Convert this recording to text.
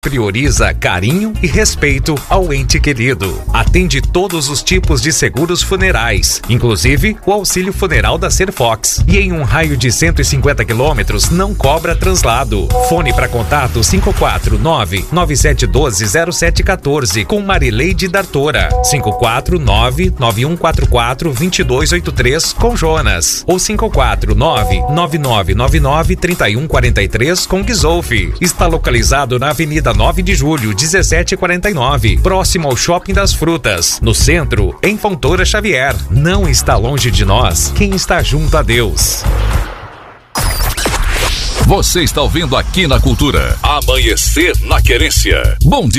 Prioriza carinho e respeito ao ente querido. Atende todos os tipos de seguros funerais, inclusive o auxílio funeral da Serfox. E em um raio de 150 quilômetros não cobra translado. Fone para contato 549-9712-0714 com Marileide Dartora. 549-9144-2283 com Jonas. Ou 549-9999-3143 com Gisolfi. Está localizado na Avenida 9 de Julho, 1749, próximo ao Shopping das Frutas, no centro, em Fontoura Xavier. Não está longe de nós quem está junto a Deus. Você está ouvindo aqui na Cultura. Amanhecer na Querência. Bom dia.